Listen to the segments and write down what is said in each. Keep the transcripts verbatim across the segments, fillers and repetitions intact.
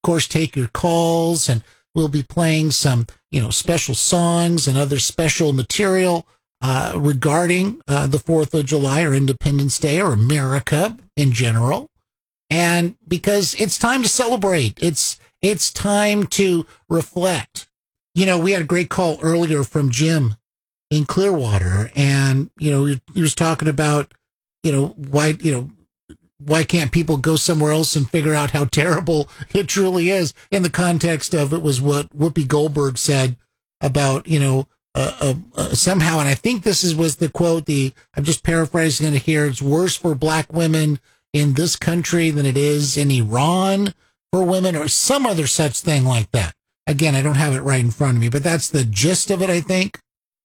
course, take your calls, and we'll be playing some, you know, special songs and other special material uh, regarding uh, the fourth of July or Independence Day or America in general. And because it's time to celebrate, it's it's time to reflect. You know, we had a great call earlier from Jim in Clearwater, and, you know, he, he was talking about, you know, why, you know, why can't people go somewhere else and figure out how terrible it truly is? In the context of it was what Whoopi Goldberg said about, you know, uh, uh, uh, somehow, and I think this is was the quote, the, I'm just paraphrasing it here, it's worse for black women in this country than it is in Iran for women, or some other such thing like that. Again, I don't have it right in front of me, but that's the gist of it, I think.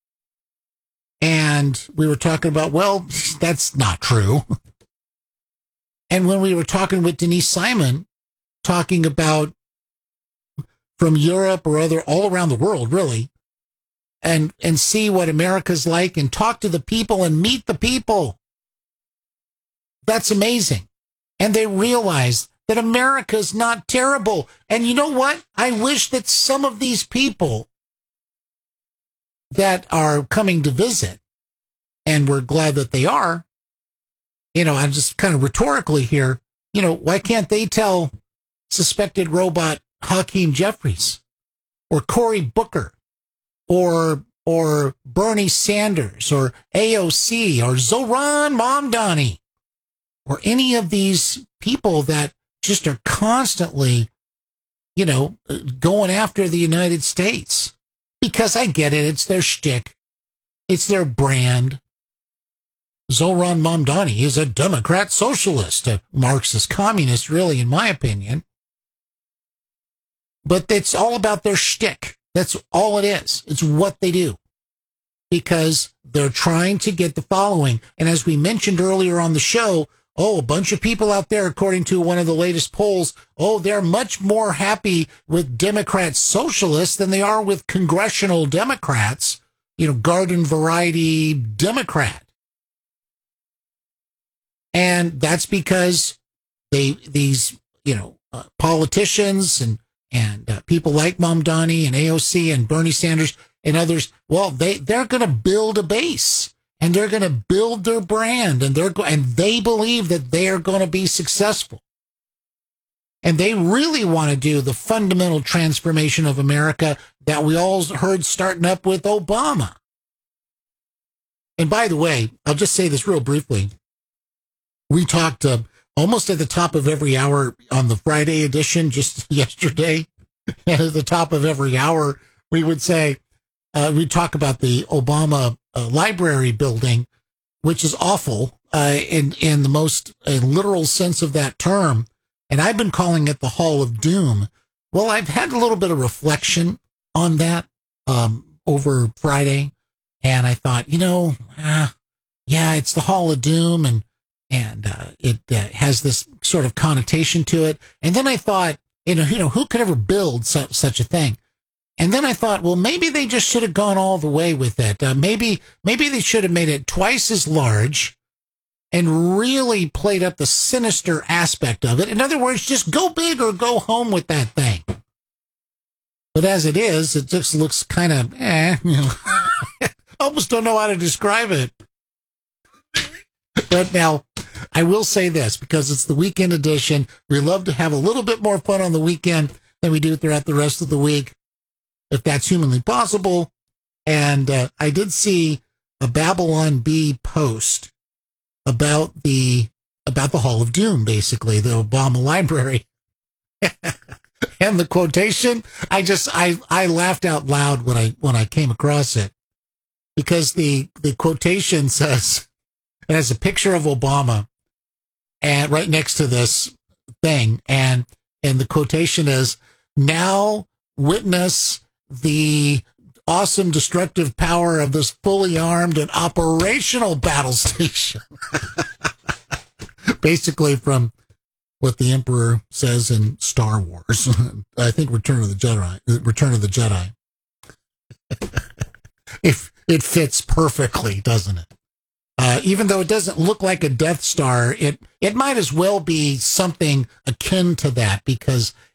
And we were talking about, well, that's not true. And when we were talking with Denise Simon, talking about from Europe or other, all around the world, really, and, and see what America's like and talk to the people and meet the people. That's amazing. And they realize that America's not terrible. And you know what? I wish that some of these people that are coming to visit, and we're glad that they are, you know, I'm just kind of rhetorically here, you know, why can't they tell suspected robot Hakeem Jeffries or Cory Booker or or Bernie Sanders or A O C or Zohran Mamdani or any of these people that just are constantly, you know, going after the United States? Because I get it, it's their shtick, it's their brand. Zohran Mamdani is a Democrat socialist, a Marxist communist, really, in my opinion. But it's all about their shtick. That's all it is. It's what they do. Because they're trying to get the following. And as we mentioned earlier on the show, oh, a bunch of people out there, according to one of the latest polls, oh, they're much more happy with Democrat socialists than they are with congressional Democrats, you know, garden variety Democrat. And that's because they, these, you know, uh, politicians and, and uh, people like Mamdani and A O C and Bernie Sanders and others, well, they, they're going to build a base and they're going to build their brand, and they're go- and they believe that they are going to be successful. And they really want to do the fundamental transformation of America that we all heard starting up with Obama. And by the way, I'll just say this real briefly. We talked uh, almost at the top of every hour on the Friday edition just yesterday. And at the top of every hour, we would say, uh, we'd talk about the Obama uh, library building, which is awful uh, in, in the most uh, literal sense of that term. And I've been calling it the Hall of Doom. Well, I've had a little bit of reflection on that um, over Friday. And I thought, you know, uh, yeah, it's the Hall of Doom, and And uh, it uh, has this sort of connotation to it. And then I thought, you know, you know, who could ever build su- such a thing? And then I thought, well, maybe they just should have gone all the way with it. Uh, maybe, maybe they should have made it twice as large and really played up the sinister aspect of it. In other words, just go big or go home with that thing. But as it is, it just looks kind of, eh, you know, I almost don't know how to describe it. But now, I will say this, because it's the weekend edition. We love to have a little bit more fun on the weekend than we do throughout the rest of the week, if that's humanly possible. And uh, I did see a Babylon Bee post about the about the Hall of Doom, basically, the Obama Library. And the quotation, I just I, I laughed out loud when I when I came across it, because the the quotation says, it has a picture of Obama and right next to this thing, and and the quotation is, "Now witness the awesome destructive power of this fully armed and operational battle station." Basically from what the Emperor says in Star Wars. I think Return of the Jedi. Return of the Jedi. If it fits perfectly, doesn't it? Uh, even though it doesn't look like a Death Star, it it might as well be something akin to that, because